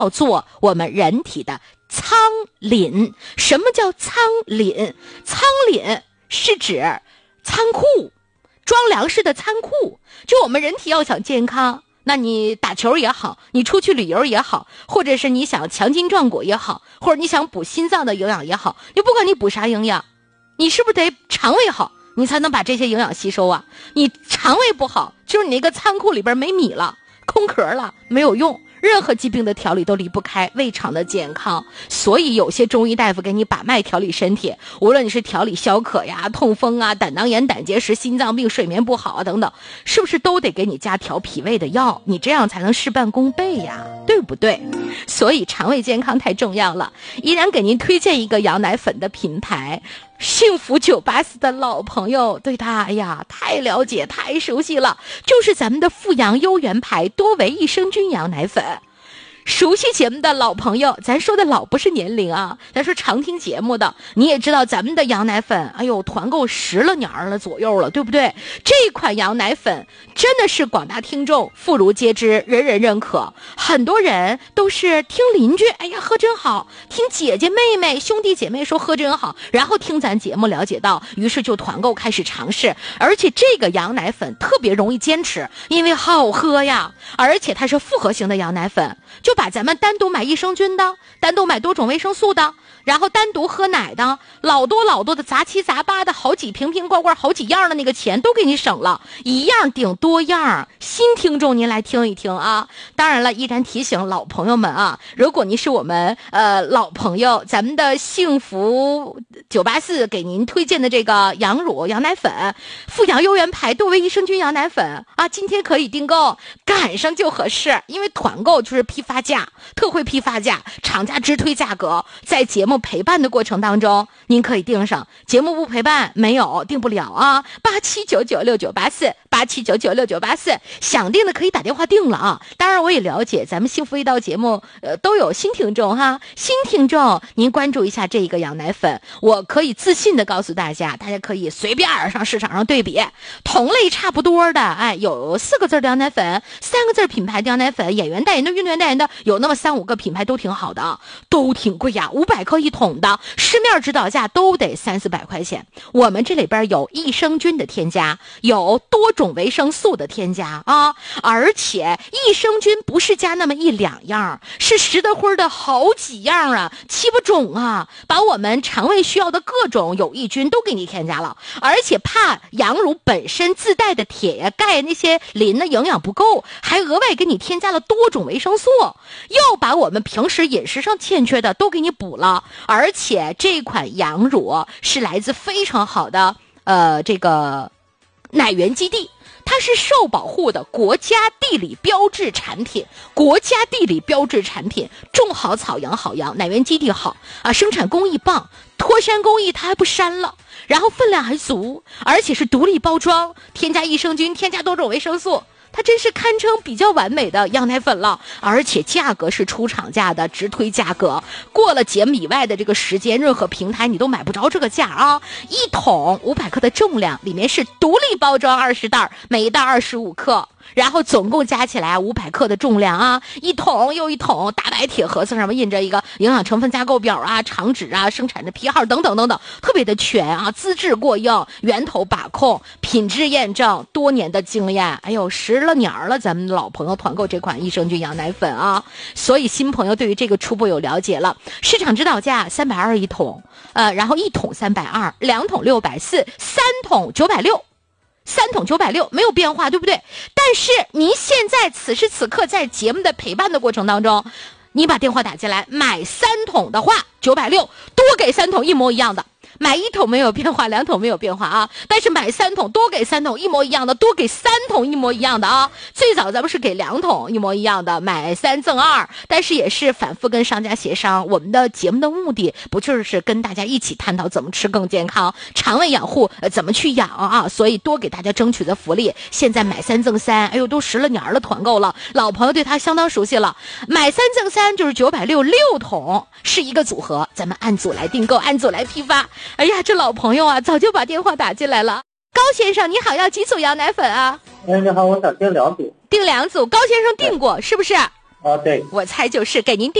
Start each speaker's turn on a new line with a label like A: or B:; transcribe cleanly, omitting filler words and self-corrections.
A: 叫做我们人体的仓廪。什么叫仓廪？仓廪是指仓库，装粮食的仓库。就我们人体要想健康，那你打球也好，你出去旅游也好，或者是你想强筋壮骨也好，或者你想补心脏的营养也好，你不管你补啥营养，你是不是得肠胃好，你才能把这些营养吸收啊？你肠胃不好，就是你那个仓库里边没米了，空壳了，没有用。任何疾病的调理都离不开胃肠的健康，所以有些中医大夫给你把脉调理身体，无论你是调理消渴呀、痛风啊、胆囊炎、胆结石、心脏病、睡眠不好啊等等，是不是都得给你加调脾胃的药？你这样才能事半功倍呀，对不对？所以肠胃健康太重要了。依然给您推荐一个羊奶粉的品牌，幸福984的老朋友对它太了解太熟悉了，就是咱们的富阳优元牌多维益生菌羊奶粉。熟悉节目的老朋友，咱说的老不是年龄啊，咱说常听节目的，你也知道咱们的羊奶粉团购10了年了左右了，对不对？这款羊奶粉真的是广大听众妇孺皆知，人人认可。很多人都是听邻居喝真好，听姐姐妹妹兄弟姐妹说喝真好，然后听咱节目了解到，于是就团购开始尝试。而且这个羊奶粉特别容易坚持，因为好喝呀，而且它是复合型的羊奶粉，就把咱们单独买益生菌的，单独买多种维生素的，然后单独喝奶的，老多的杂七杂八的好几瓶罐好几样的那个钱都给你省了，一样顶多样。新听众您来听一听啊！当然了，依然提醒老朋友们啊，如果您是我们老朋友，咱们的幸福984给您推荐的这个羊乳羊奶粉，富阳优元牌多维益生菌羊奶粉啊，今天可以订购，赶上就合适，因为团购就是批发价，特惠批发价，厂家直推价格，在节目陪伴的过程当中，您可以订上，节目不陪伴没有订不了啊，87996984，87996984，想订的可以打电话订了啊。当然我也了解咱们幸福一道节目都有新听众哈，新听众您关注一下这个羊奶粉，我可以自信的告诉大家，大家可以随便上市场上对比，同类差不多的有4个字的羊奶粉，3个字品牌的羊奶粉，演员代言的运动员代言的有那么3、5个品牌都挺好的，都挺贵呀，500克1桶的，市面指导价都得300-400块钱。我们这里边有益生菌的添加，有多种维生素的添加啊，而且益生菌不是加那么1、2样，是实的灰的好几样啊，7、8种啊，把我们肠胃需要的各种有益菌都给你添加了，而且怕羊乳本身自带的铁呀、钙那些磷的营养不够，还额外给你添加了多种维生素，又把我们平时饮食上欠缺的都给你补了。而且这款羊乳是来自非常好的这个奶源基地，它是受保护的国家地理标志产品，国家地理标志产品，种好草养好羊，奶源基地好啊，生产工艺棒，脱山工艺它还不删了，然后分量还足，而且是独立包装，添加益生菌，添加多种维生素，它真是堪称比较完美的羊奶粉了，而且价格是出厂价的直推价格，过了节目以外的这个时间，任何平台你都买不着这个价啊！1桶500克的重量，里面是独立包装20袋，每一袋25克。然后总共加起来500克的重量啊，1桶又1桶，大白铁盒子上面印着一个营养成分架构表啊、厂址啊、生产的批号等等等等，特别的全啊，资质过硬，源头把控，品质验证，多年的经验，10了年了，咱们老朋友团购这款益生菌羊奶粉啊，所以新朋友对于这个初步有了解了。市场指导价320一桶，然后1桶320，2桶640，3桶960。3桶960没有变化，对不对？但是您现在此时此刻在节目的陪伴的过程当中，你把电话打进来，买3桶的话960，多给3桶一模一样的。买1桶没有变化，2桶没有变化啊，但是买3桶多给3桶一模一样的，多给3桶一模一样的啊。最早咱们是给2桶一模一样的，买3赠2，但是也是反复跟商家协商，我们的节目的目的不就是跟大家一起探讨怎么吃更健康，肠胃养护怎么去养啊，所以多给大家争取的福利。现在买3赠3，都10了年了，团购了，老朋友对他相当熟悉了。买3赠3就是960，6桶是一个组合，咱们按组来订购，按组来批发。哎呀，这老朋友啊，早就把电话打进来了。高先生，你好，要几组羊奶粉啊？
B: 你好，我想订2组。
A: 订2组，高先生订过是不是？
B: 对，
A: 我猜就是给您定